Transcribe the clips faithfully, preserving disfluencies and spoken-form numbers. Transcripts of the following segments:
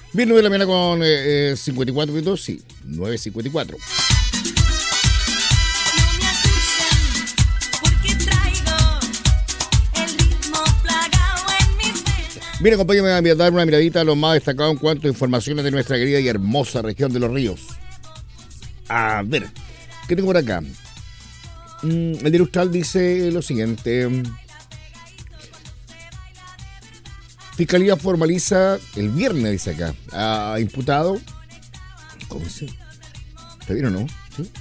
Bien, nueve de la mañana con eh, cincuenta y cuatro minutos, sí, nueve cincuenta y cuatro. Bien, acompáñame a dar una miradita a lo más destacado en cuanto a informaciones de nuestra querida y hermosa región de Los Ríos. A ver, ¿qué tengo por acá? Mm, el Diario Austral dice lo siguiente. Fiscalía formaliza el viernes, dice acá, a imputado. ¿Cómo dice? ¿Está bien o no? ¿Sí?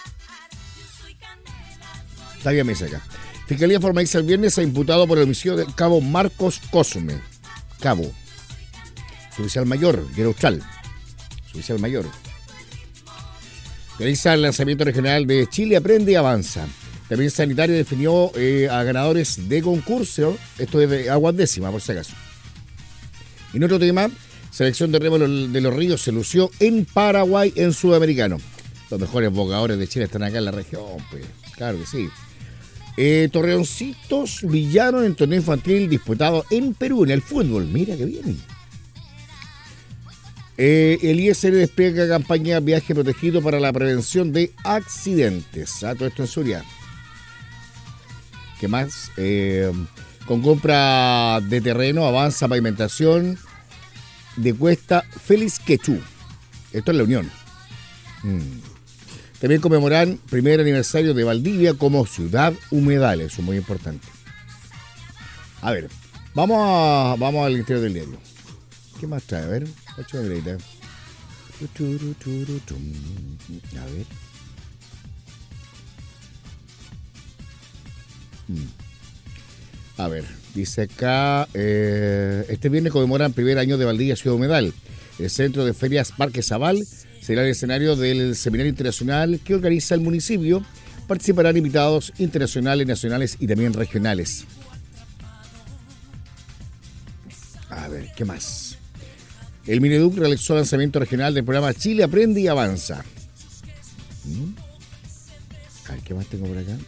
Está bien, me dice acá. Fiscalía formaliza el viernes a imputado por el homicidio del cabo Marcos Cosme. Cabo. Su oficial mayor, Diario Austral. Su oficial mayor. Realiza el lanzamiento regional de Chile Aprende y Avanza. También Sanitario definió eh, a ganadores de concurso. Esto es de Aguas Décima, por si acaso. Y en otro tema, selección de remo de Los Ríos se lució en Paraguay en Sudamericano. Los mejores bogadores de Chile están acá en la región, pues. Claro que sí. Eh, Torreoncitos brillaron en torneo infantil disputado en Perú, en el fútbol. Mira que vienen. Eh, el I S R despliega campaña Viaje Protegido para la prevención de accidentes. Ah, todo esto en Suria. ¿Qué más? Eh... Con compra de terreno, avanza pavimentación de Cuesta Félix Quechú. Esto es La Unión. Mm. También conmemoran primer aniversario de Valdivia como ciudad humedal. Eso es muy importante. A ver, vamos a, vamos al interior del diario. ¿Qué más trae? A ver, ocho de derecha. A ver. Mm. A ver, dice acá, eh, este viernes conmemoran primer año de Valdivia Ciudad Humedal. El Centro de Ferias Parque Zabal será el escenario del seminario internacional que organiza el municipio. Participarán invitados internacionales, nacionales y también regionales. A ver, ¿qué más? El Mineduc realizó el lanzamiento regional del programa Chile Aprende y Avanza. ¿Mm? A ver, ¿qué más tengo por acá?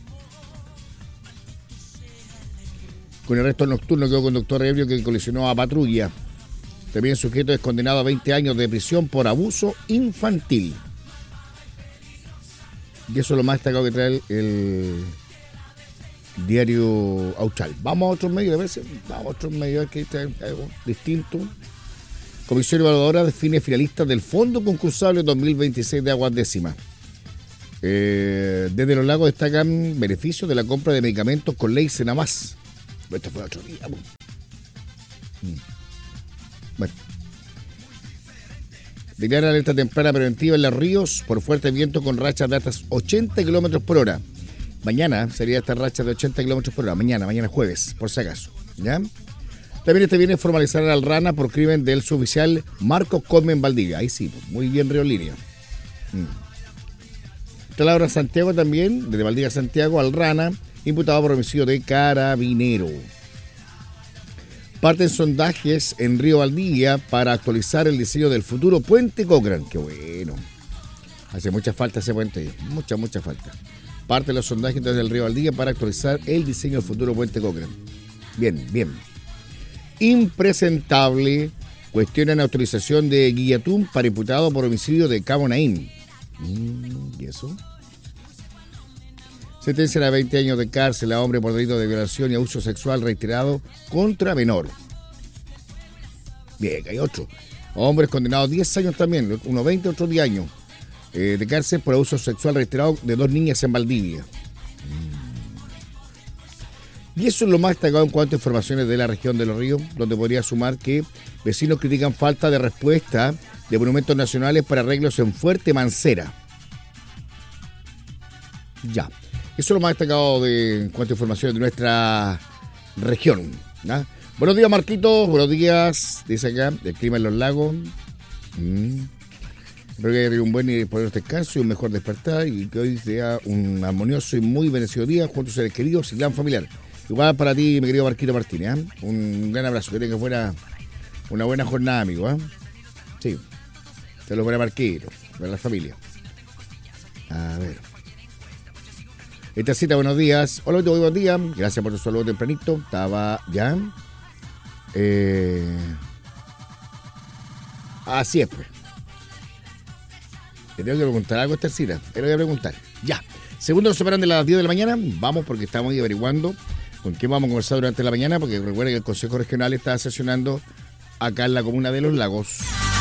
Con arresto nocturno quedó conductor ebrio que colisionó a patrulla. También sujeto es condenado a veinte años de prisión por abuso infantil. Y eso es lo más destacado que trae el, el Diario Austral. Vamos a otros medios, a ver si vamos a otros medios que traen algo distinto. Comisión Evaluadora define finalistas del Fondo Concursable dos mil veintiséis de Aguas Décima. Eh, desde Los Lagos destacan beneficios de la compra de medicamentos con ley Senamás. Esto fue otro día. Bueno. Declara alerta temprana preventiva en Los Ríos por fuerte viento con rachas de hasta ochenta kilómetros por hora. Mañana sería esta racha de ochenta kilómetros por hora. Mañana, mañana jueves, por si acaso. ¿Ya? También este viene formalizar al Rana por crimen del suboficial Marcos Cosme en Valdivia. Ahí sí, muy bien Río Línea. Mm. Traslado a Santiago también, desde Valdivia a Santiago, al Rana, imputado por homicidio de carabinero. Parten sondajes en Río Valdivia para actualizar el diseño del futuro puente Cochrane. Qué bueno. Hace mucha falta ese puente. Mucha, mucha falta. Parten los sondajes desde el Río Valdivia para actualizar el diseño del futuro puente Cochrane. Bien, bien. Impresentable. Cuestionan autorización de Guillatún para imputado por homicidio de Cabo Naín. ¿Y eso? Sentencian a veinte años de cárcel a hombre por delito de violación y abuso sexual reiterado contra menor. Bien, hay otro. Hombres condenados a diez años también, uno veinte, otro diez años eh, de cárcel por abuso sexual reiterado de dos niñas en Valdivia. Y eso es lo más destacado en cuanto a informaciones de la región de Los Ríos, donde podría sumar que vecinos critican falta de respuesta de monumentos nacionales para arreglos en Fuerte Mancera. Ya. Eso es lo más destacado de, en cuanto a informaciones de nuestra región. ¿No? Buenos días, Marquitos. Buenos días. Dice acá, el clima en Los Lagos. Mm. Espero que haya un buen y poderoso descanso y un mejor despertar. Y que hoy sea un armonioso y muy bendecido día junto a seres queridos y gran familiar. Igual para ti, mi querido Marquito Martínez. ¿eh? Un gran abrazo. Que tengas fuera una buena jornada, amigo. ¿eh? Sí. Se lo para Marquito, para la familia. A ver. Esta cita, buenos días. Hola, muy buenos días. Gracias por tu saludo tempranito. Estaba ya. Eh... Así es, pues. Te tengo que preguntar algo, Estercita. Te lo voy a preguntar. Ya. Segundo, nos separan de las diez de la mañana. Vamos porque estamos ahí averiguando con quién vamos a conversar durante la mañana, porque recuerden que el Consejo Regional está sesionando acá en la comuna de Los Lagos.